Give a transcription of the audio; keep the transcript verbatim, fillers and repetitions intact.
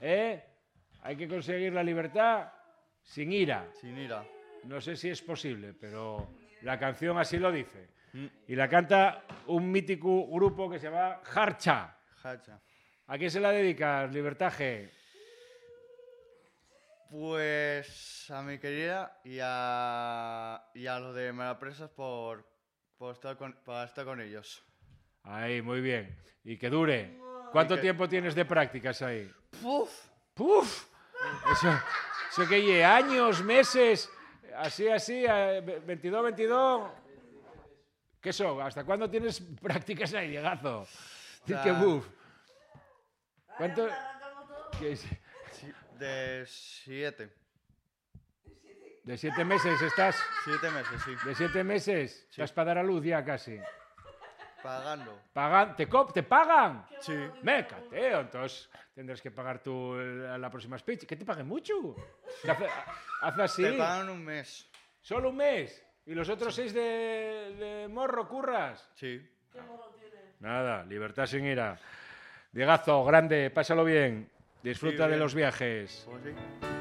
¿Eh? Hay que conseguir la libertad sin ira. Sin ira. No sé si es posible, pero la canción así lo dice. Mm. Y la canta un mítico grupo que se llama Jarcha. Hacha. ¿A quién se la dedicas, Libertaje? Pues a mi querida y a, y a los de Malapresas por, por, estar con, por estar con ellos. Ahí, muy bien. Y que dure. ¿Cuánto que- tiempo tienes de prácticas ahí? ¡Puf! ¡Puf! Eso, eso que lleve años, meses, así, así, eh, veintidós, veintidós. ¿Qué son? ¿Hasta cuándo tienes prácticas ahí, Diegazo? Ya. ¿Qué buf? ¿Cuánto? ¿Qué es? Sí, de siete. ¿De siete meses estás? Siete meses, sí. ¿De siete meses? Estás para dar a luz ya casi. Pagando. ¿Pagan? ¿Te, cop ¿Te pagan? Sí. Me cateo, entonces tendrás que pagar tú el- la próxima speech. ¿Que te paguen mucho? ¿Qué hace, hace así? Te pagan un mes. ¿Solo un mes? ¿Y los otros seis de, de morro curras? Sí. Nada, libertad sin ira. Diegazo, grande, pásalo bien. Disfruta Sí, de bien. los viajes. Pues sí.